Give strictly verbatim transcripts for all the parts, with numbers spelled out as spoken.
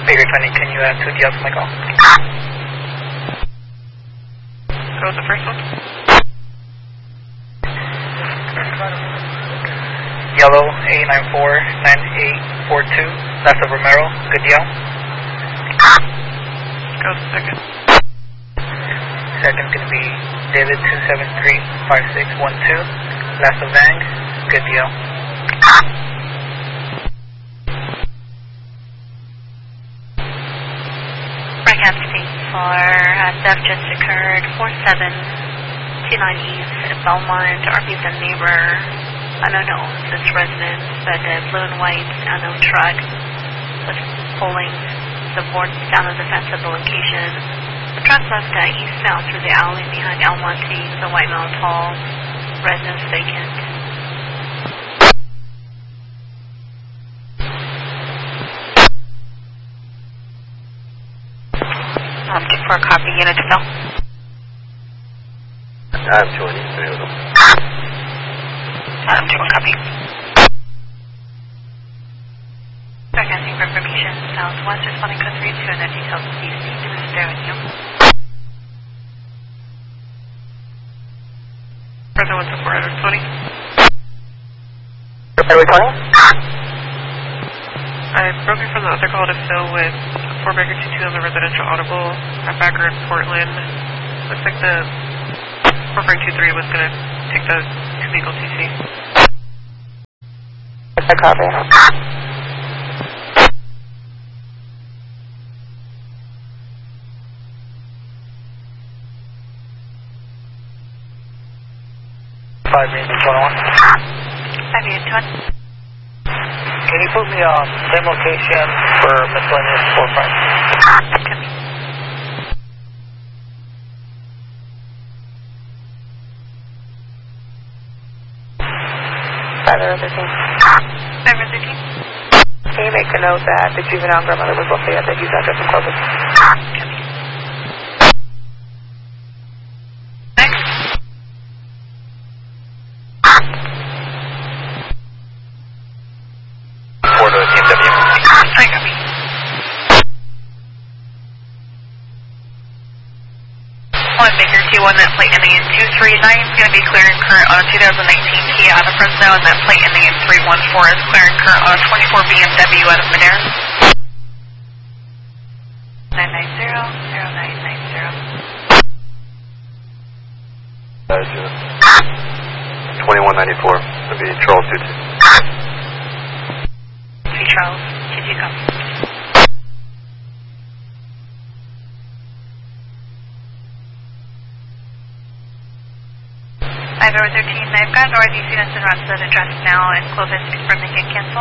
Baker twenty, can you add two D L to my call? What was the first one? Yellow, A nine four nine eight four two, that's of Romero, good deal. Go to the second. Second's going to be David two seven three five six one two, last of Vang, good deal. Breakout state for uh, theft just occurred, four seven two nine East, Belmont, R B's and neighbor, unknown owns this residence, but the blue and white unknown truck was pulling the boards down on the fence of the location. The truck left uh, eastbound through the alley behind El Monte, the White Mountain Hall, residence vacant. I'm looking for a copy unit to fill. I have two of these, three of them. I'm doing copy. Broadcasting for information, southwest, responding code three two, and the details of D C. This is there with you. Further one to four twenty. Highway twenty? I'm broken from the other call to Phil with four Baker two two on the residential audible at Backer in Portland. Looks like the four Baker two three was going to take the two vehicle T C. I copy. Five eight twenty-one. Five eight twenty. Can you put me on same location for miscellaneous four five? Five zero thirteen. Five zero thirteen. Can you make a note that the juvenile grandmother was located at the use address in Clovis? Four to T M W. I copy. One Baker two one, that plate ending in two three nine is going to be clear and current on a two thousand nineteen Kia out of Fresno, and that plate ending in three one four is clear and current on a twenty-four B M W out of Madera. nine nine zero zero nine nine zero. twenty-one ninety-four. That'd be Charles two two. Three Charles, two two copy. Five zero thirteen, I've got northeast units and routes that address now in Clovis, confirm they can cancel.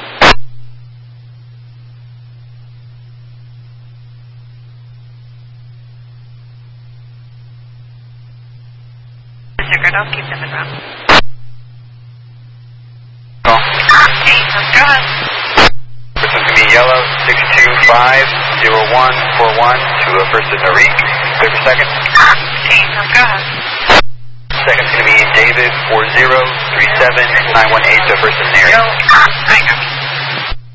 Disregard, I'll keep them in route. Call. Hey, let's go ahead. This is going to be Yellow six two five zero one four one to a first in Narik. Good for second. Hey, let's go ahead. Second's going to be David four zero three seven nine one eight to first in Narik. I copy.